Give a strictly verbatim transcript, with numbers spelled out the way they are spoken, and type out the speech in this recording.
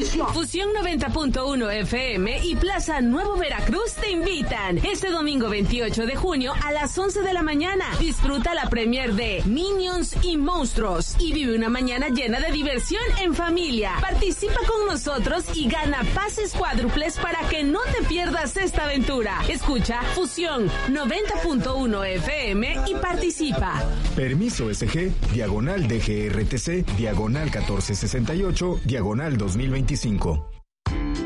Fusión noventa punto uno F M y Plaza Nuevo Veracruz te invitan este domingo veintiocho de junio a las once de la mañana. Disfruta la premier de Minions y Monstruos y vive una mañana llena de diversión en familia. Participa con nosotros y gana pases cuádruples para que no te pierdas esta aventura. Escucha Fusión noventa punto uno F M y participa. Permiso S G, diagonal D G R T C, diagonal catorce sesenta y ocho, diagonal dos mil veinticinco.